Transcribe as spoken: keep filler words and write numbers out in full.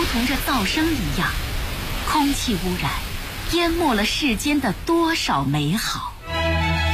同着噪声一样，空气污染淹没了世间的多少美好。